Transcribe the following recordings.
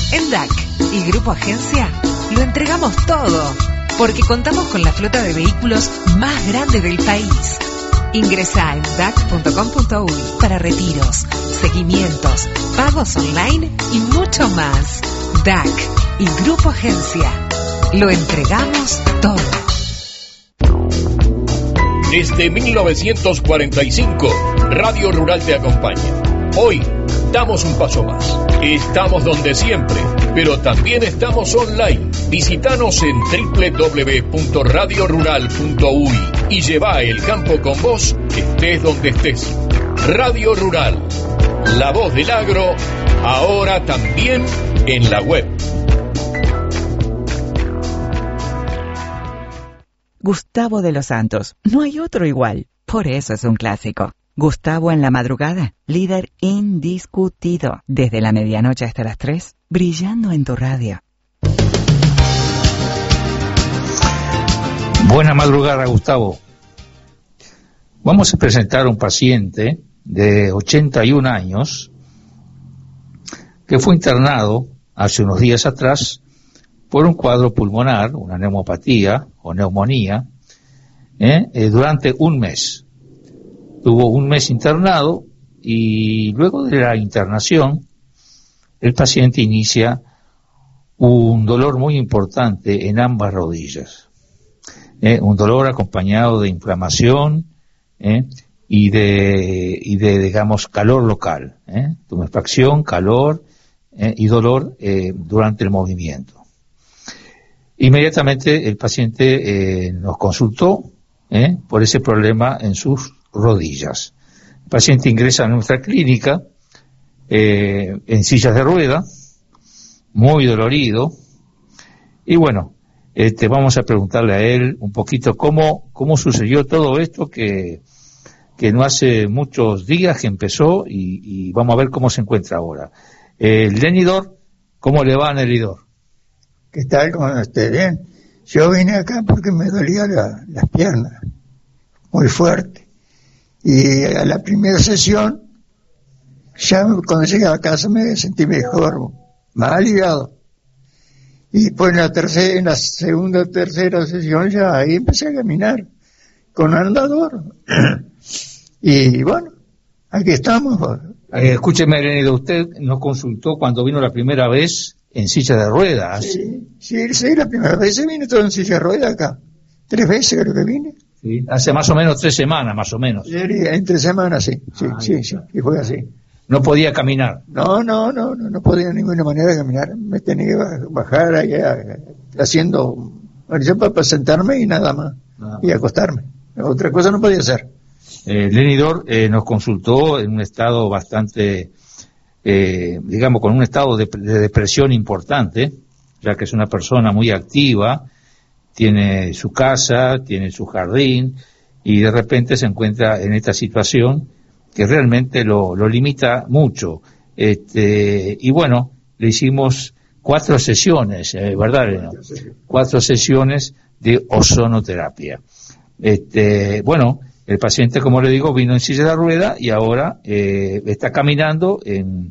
En DAC y Grupo Agencia lo entregamos todo, porque contamos con la flota de vehículos más grande del país. Ingresá en dac.com.uy para retiros, seguimientos, pagos online y mucho más. DAC y Grupo Agencia. Lo entregamos todo. Desde 1945, Radio Rural te acompaña. Hoy damos un paso más. Estamos donde siempre, pero también estamos online. Visítanos en www.radiorural.uy y lleva el campo con vos, estés donde estés. Radio Rural, la voz del agro, ahora también en la web. Gustavo de los Santos, no hay otro igual, por eso es un clásico. Gustavo en la madrugada, líder indiscutido, desde la medianoche hasta las 3, brillando en tu radio. Buena madrugada, Gustavo. Vamos a presentar a un paciente de 81 años que fue internado hace unos días atrás por un cuadro pulmonar, una neumopatía o neumonía, durante un mes. Tuvo un mes internado y luego de la internación el paciente inicia un dolor muy importante en ambas rodillas. Un dolor acompañado de inflamación y de digamos calor local, tumefacción, calor y dolor durante el movimiento. Inmediatamente el paciente nos consultó por ese problema en sus rodillas. El paciente ingresa a nuestra clínica en sillas de rueda, muy dolorido, y bueno, vamos a preguntarle a él un poquito cómo sucedió todo esto que no hace muchos días que empezó y vamos a ver cómo se encuentra ahora. Lenidor, ¿cómo le va, Lenidor? ¿Qué tal? ¿Cómo esté? Bien. Yo vine acá porque me dolía las piernas, muy fuerte. Y a la primera sesión, ya cuando llegué a casa me sentí mejor, más aliviado. Y después en la segunda o tercera sesión ya ahí empecé a caminar con andador. Y bueno, aquí estamos. Escúcheme, Lenidor, usted nos consultó cuando vino la primera vez en silla de ruedas. Sí, la primera vez vine todo en silla de ruedas acá. 3 veces creo que vine. Sí, hace más o menos 3 semanas, más o menos. En 3 semanas, sí, y fue así. ¿No podía caminar? No podía de ninguna manera caminar. Me tenía que bajar allá haciendo, yo para sentarme y nada más, y acostarme. Otra cosa no podía hacer. Lenidor nos consultó en un estado bastante, digamos, con un estado de depresión importante, ya que es una persona muy activa, tiene su casa, tiene su jardín, y de repente se encuentra en esta situación que realmente lo limita mucho. Y bueno, le hicimos 4 sesiones, ¿verdad, Elena? 4 sesiones de ozonoterapia. Bueno, el paciente, como le digo, vino en silla de rueda y ahora está caminando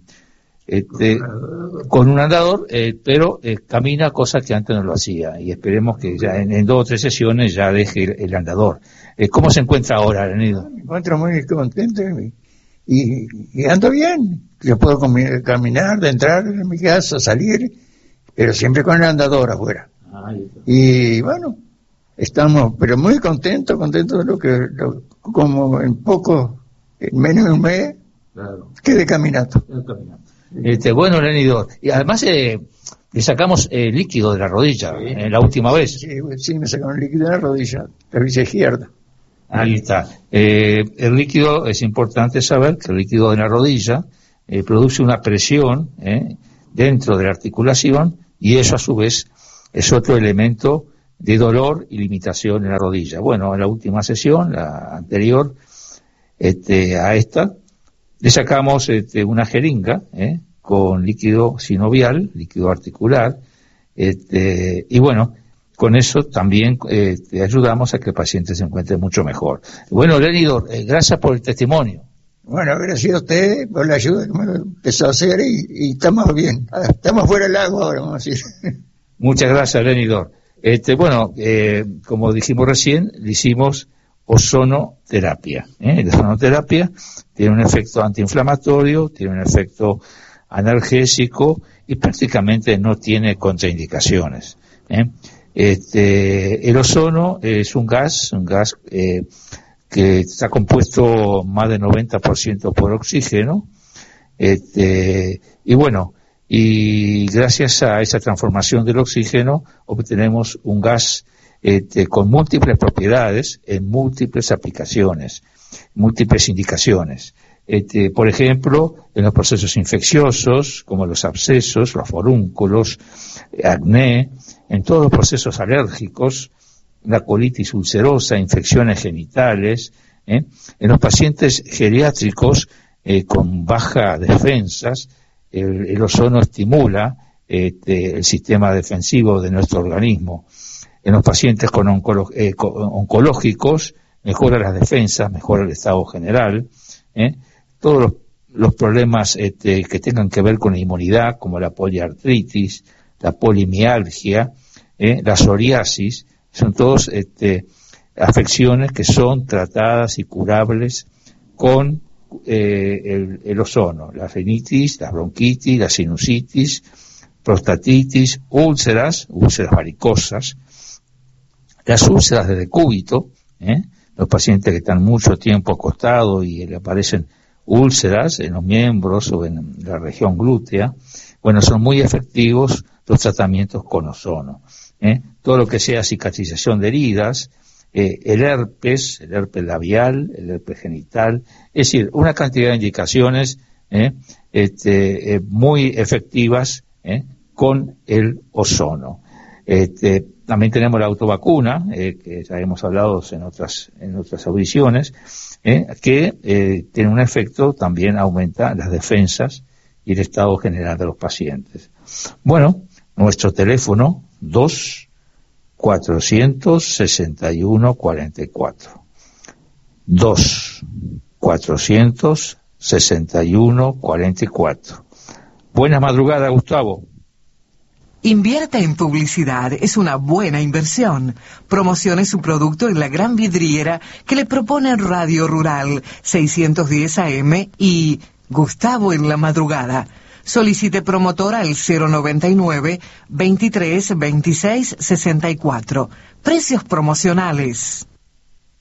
con un andador, pero camina, cosa que antes no lo hacía, y esperemos que ya en 2 o 3 sesiones ya deje el andador. ¿Cómo se encuentra ahora, Lenidor? Me encuentro muy contento y ando bien. Yo puedo caminar, de entrar en mi casa, salir, pero siempre con el andador afuera. Y bueno, estamos, pero muy contentos de como en menos de un mes, quedé caminando. Bueno, Lenidor, y además le sacamos líquido de la rodilla la última vez. Sí, me sacaron líquido de la rodilla izquierda. Ahí está. El líquido, es importante saber que el líquido de la rodilla produce una presión dentro de la articulación, y eso a su vez es otro elemento de dolor y limitación en la rodilla. Bueno, en la última sesión, la anterior a esta, le sacamos una jeringa con líquido sinovial, líquido articular, y bueno, con eso también ayudamos a que el paciente se encuentre mucho mejor. Bueno, Lenidor, gracias por el testimonio. Bueno, gracias a ustedes por la ayuda que me empezó a hacer y estamos bien. Estamos fuera del agua ahora, vamos a decir. Muchas gracias, Lenidor. Como dijimos recién, le hicimos ozonoterapia. La ozonoterapia tiene un efecto antiinflamatorio, tiene un efecto analgésico y prácticamente no tiene contraindicaciones. El ozono es un gas que está compuesto más del 90% por oxígeno, y gracias a esa transformación del oxígeno obtenemos un gas con múltiples propiedades en múltiples aplicaciones, múltiples indicaciones. Por ejemplo, en los procesos infecciosos, como los abscesos, los forúnculos, acné, en todos los procesos alérgicos, la colitis ulcerosa, infecciones genitales, en los pacientes geriátricos con bajas defensas, el ozono estimula el sistema defensivo de nuestro organismo. En los pacientes con oncológicos mejora las defensas, mejora el estado general. Todos los problemas que tengan que ver con la inmunidad, como la poliartritis, la polimialgia, la psoriasis, son todos afecciones que son tratadas y curables con el ozono. La rinitis, la bronquitis, la sinusitis, prostatitis, úlceras varicosas, las úlceras de decúbito, los pacientes que están mucho tiempo acostados y le aparecen úlceras en los miembros o en la región glútea, son muy efectivos los tratamientos con ozono. Todo lo que sea cicatrización de heridas, el herpes labial, el herpes genital, es decir, una cantidad de indicaciones muy efectivas con el ozono. También tenemos la autovacuna, que ya hemos hablado en otras audiciones, que tiene un efecto, también aumenta las defensas y el estado general de los pacientes. Nuestro teléfono 2-461-44. 2-461-44. Buenas madrugadas, Gustavo. Invierte en publicidad, es una buena inversión. Promocione su producto en la gran vidriera que le propone Radio Rural 610 AM y Gustavo en la madrugada. Solicite promotor al 099 23 26 64. Precios promocionales.